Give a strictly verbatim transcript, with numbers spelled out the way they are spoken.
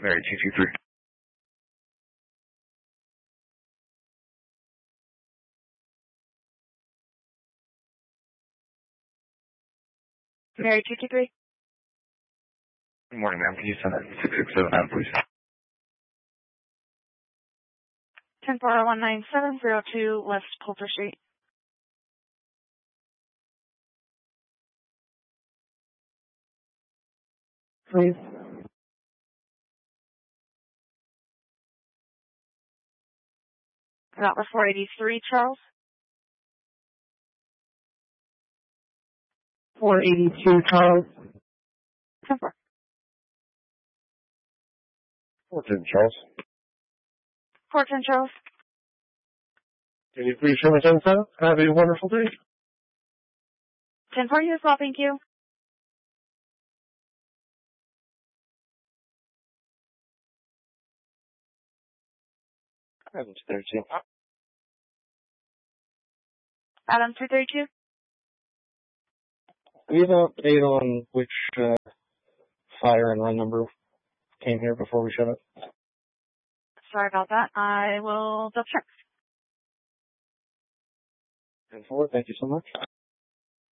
Mary two two three. Mary two two three. Good morning, ma'am. Can you send that six six seven nine, please? ten four one nine seven zero two West Coulter Street. Please. That was four eighty-three, Charles. four eighty-two, Charles. ten four. four ten, Charles. four ten, Charles. Can you please show me ten seven? Have a wonderful day. ten four, you as well, thank you. Adam two thirty-two. Adam two thirty-two. Do you have an update on which uh, fire and run number came here before we shut it? Sorry about that. I will double check. ten four, thank you so much.